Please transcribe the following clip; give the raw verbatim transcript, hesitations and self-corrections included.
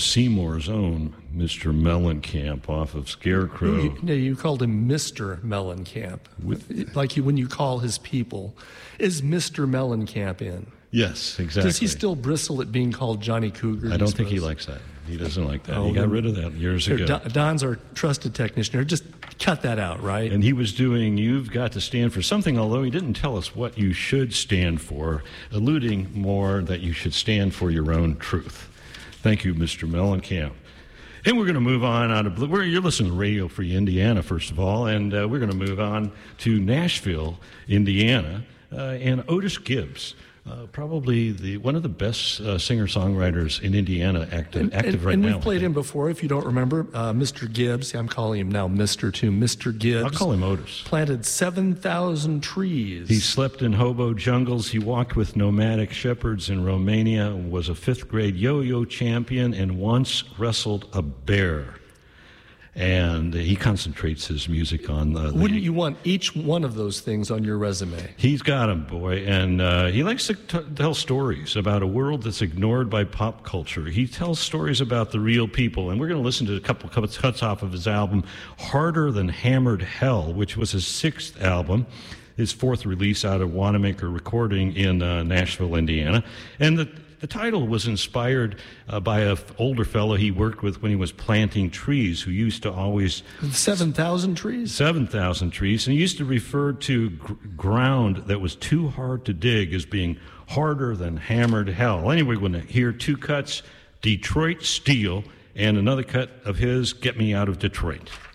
Seymour's own Mister Mellencamp off of Scarecrow. You, no, you called him Mister Mellencamp. With, like you, when you call his people. Is Mister Mellencamp in? Yes, exactly. Does he still bristle at being called Johnny Cougar? I don't think he likes that. He doesn't like that. Oh, he got rid of that years here, ago. Don's our trusted technician here. Just cut that out, right? And he was doing You've Got to Stand for Something, although he didn't tell us what you should stand for, alluding more that you should stand for your own truth. Thank you, Mister Mellencamp. And we're going to move on out of we're, you're listening to Radio Free Indiana, first of all, and uh, we're going to move on to Nashville, Indiana, uh, and Otis Gibbs. Uh, probably the one of the best uh, singer-songwriters in Indiana, active, and, active and, right and now. And we've played him before, if you don't remember. Uh, Mister Gibbs, I'm calling him now Mister too, Mister Gibbs. I'll call him Otis. Planted seven thousand trees. He slept in hobo jungles. He walked with nomadic shepherds in Romania, was a fifth-grade yo-yo champion, and once wrestled a bear. And he concentrates his music on the... Wouldn't you want each one of those things on your resume? He's got them, boy. And uh, he likes to t- tell stories about a world that's ignored by pop culture. He tells stories about the real people. And we're going to listen to a couple of cuts off of his album, Harder Than Hammered Hell, which was his sixth album, his fourth release out of Wanamaker Recording in uh, Nashville, Indiana. And the... The title was inspired uh, by an older fellow he worked with when he was planting trees, who used to always... seven thousand trees? seven thousand trees. And he used to refer to gr- ground that was too hard to dig as being harder than hammered hell. Anyway, we're going to hear two cuts, Detroit Steel, and another cut of his, Get Me Out of Detroit.